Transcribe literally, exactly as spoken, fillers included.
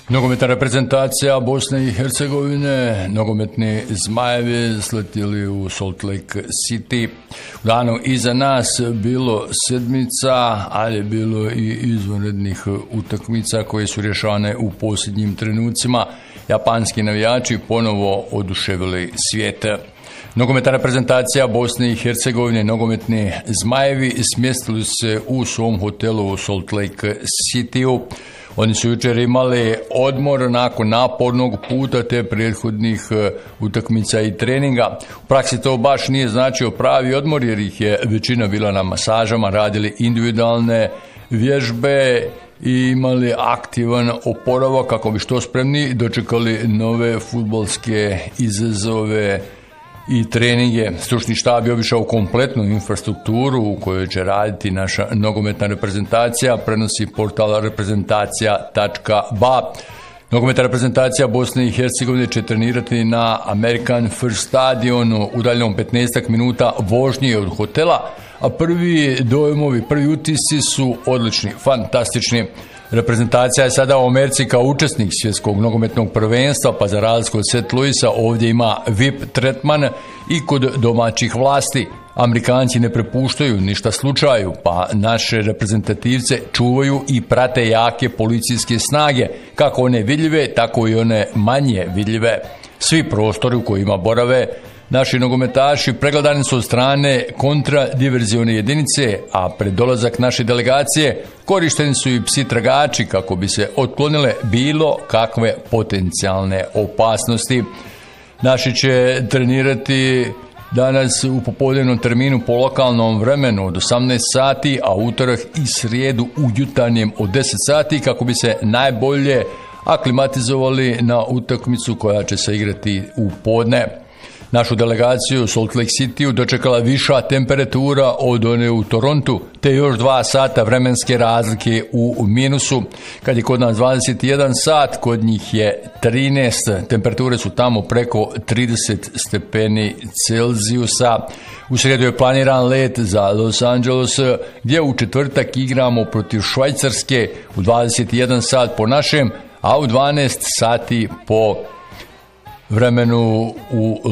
Nogometna reprezentacija Bosne i Hercegovine, nogometni Zmajevi sletili u Salt Lake City. U danu iza nas bilo sedmica, ali je bilo i izvanrednih utakmica koje su rješavane u posljednjim trenucima. Japanski navijači ponovo oduševili svijet. Nogometna reprezentacija Bosne i Hercegovine, nogometni Zmajevi, smjestili se u svom hotelu u Salt Lake City-u. Oni su jučer imali odmor nakon napornog puta te prethodnih utakmica i treninga. U praksi to baš nije značio pravi odmor jer ih je većina bila na masažama, radili individualne vježbe i imali aktivan oporavak kako bi što spremni dočekali nove fudbalske izazove i treninge. Stručni štab je obišao kompletnu infrastrukturu u kojoj će raditi naša nogometna reprezentacija, prenosi portal reprezentacija tačka b a. Nogometna reprezentacija Bosne i Hercegovine će trenirati na American First stadionu udaljenom petnaestak minuta vožnje od hotela, a prvi dojmovi, prvi utisci su odlični, fantastični. Reprezentacija je sada u Americi kao učesnik svjetskog nogometnog prvenstva, pa za razliku od Saint Louisa ovdje ima V I P tretman i kod domaćih vlasti. Amerikanci ne prepuštaju ništa slučaju, pa naše reprezentativce čuvaju i prate jake policijske snage, kako one vidljive, tako i one manje vidljive. Svi prostori u kojima borave naši nogometaši pregledani su od strane kontradiverzione jedinice, a pred dolazak naše delegacije korišteni su i psi tragači kako bi se otklonile bilo kakve potencijalne opasnosti. Naši će trenirati danas u popodnevnom terminu po lokalnom vremenu od osamnaest sati, a utorak i srijedu u jutarnjem od deset sati kako bi se najbolje aklimatizovali na utakmicu koja će se igrati u podne. Našu delegaciju u Salt Lake City dočekala viša temperatura od one u Torontu, te još dva sata vremenske razlike u minusu. Kad je kod nas dvadeset jedan sat, kod njih je trinaest. Temperature su tamo preko trideset stepeni Celzijusa. U srijedu je planiran let za Los Angeles, gdje u četvrtak igramo protiv Švajcarske u dvadeset jedan sat po našem, a u dvanaest sati po vremenu u